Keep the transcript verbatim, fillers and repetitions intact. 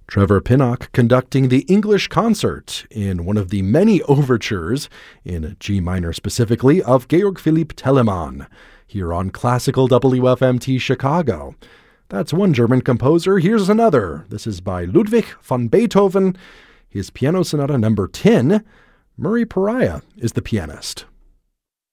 Trevor Pinnock conducting the English concert in one of the many overtures, in G minor specifically, of Georg Philipp Telemann, here on Classical W F M T Chicago. That's one German composer. Here's another. This is by Ludwig van Beethoven, his Piano Sonata number ten. Murray Pariah is the pianist.